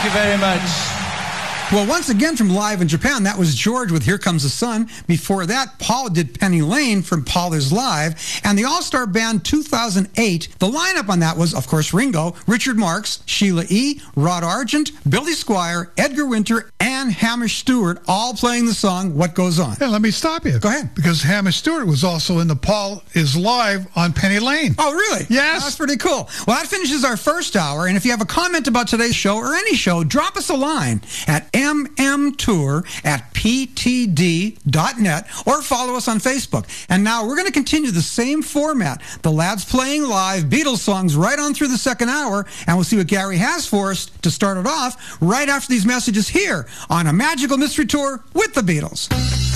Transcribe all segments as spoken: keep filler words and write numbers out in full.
you very much. Well, once again from live in Japan, that was George with Here Comes the Sun. Before that, Paul did Penny Lane from Paul is Live. And the All-Star Band two thousand eight, the lineup on that was, of course, Ringo, Richard Marx, Sheila E., Rod Argent, Billy Squire, Edgar Winter, and Hamish Stewart, all playing the song What Goes On. Yeah, let me stop you. Go ahead. Because Hamish Stewart was also in the Paul is Live on Penny Lane. Oh, really? Yes. That's pretty cool. Well, that finishes our first hour. And if you have a comment about today's show or any show, drop us a line at mmtour at p t d dot net or follow us on Facebook. And now we're going to continue the same format. The lads playing live Beatles songs right on through the second hour, and we'll see what Gary has for us to start it off right after these messages here on A Magical Mystery Tour with the Beatles.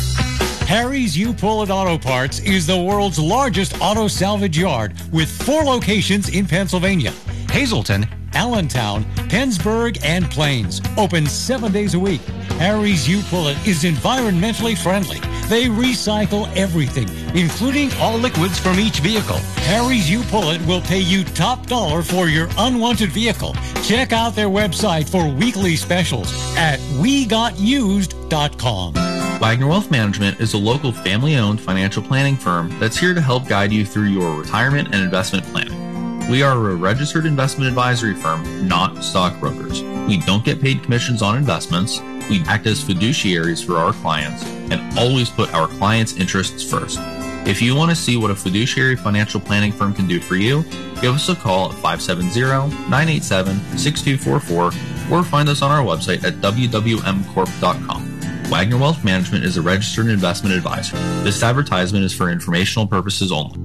Harry's U-Pull-It Auto Parts is the world's largest auto salvage yard with four locations in Pennsylvania: Hazleton, Allentown, Pennsburg, and Plains. Open seven days a week. Harry's U-Pull-It is environmentally friendly. They recycle everything, including all liquids from each vehicle. Harry's U-Pull-It will pay you top dollar for your unwanted vehicle. Check out their website for weekly specials at we got used dot com. Wagner Wealth Management is a local family-owned financial planning firm that's here to help guide you through your retirement and investment planning. We are a registered investment advisory firm, not stockbrokers. We don't get paid commissions on investments. We act as fiduciaries for our clients and always put our clients' interests first. If you want to see what a fiduciary financial planning firm can do for you, give us a call at five seven zero, nine eight seven, six two four four or find us on our website at w w m corp dot com. Wagner Wealth Management is a registered investment advisor. This advertisement is for informational purposes only.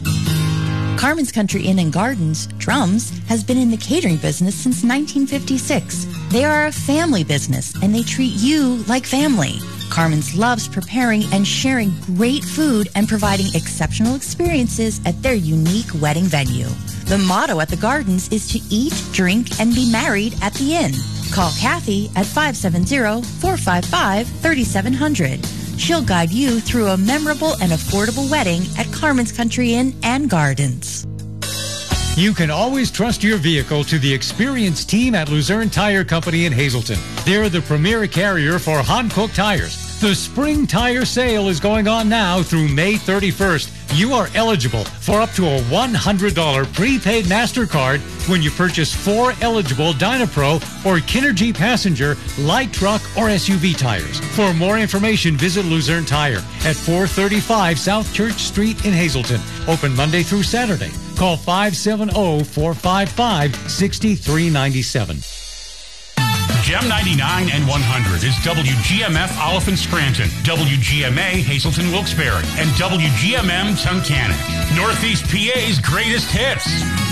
Carmen's Country Inn and Gardens, Drums, has been in the catering business since nineteen fifty-six. They are a family business, and they treat you like family. Carmen's loves preparing and sharing great food and providing exceptional experiences at their unique wedding venue. The motto at the Gardens is to eat, drink, and be married at the inn. Call Kathy at five seven zero, four five five, three seven zero zero. She'll guide you through a memorable and affordable wedding at Carmen's Country Inn and Gardens. You can always trust your vehicle to the experienced team at Luzerne Tire Company in Hazleton. They're the premier carrier for Hankook tires. The spring tire sale is going on now through May thirty-first. You are eligible for up to a one hundred dollars prepaid MasterCard when you purchase four eligible Dynapro or Kinergy Passenger light truck or S U V tires. For more information, visit Luzerne Tire at four thirty-five South Church Street in Hazleton. Open Monday through Saturday. Call five seven zero, four five five, six three nine seven. Gem ninety-nine and one hundred is W G M F Oliphant Scranton, W G M A Hazleton Wilkes-Barre, and W G M M Tunkhannock. Northeast P A's greatest hits.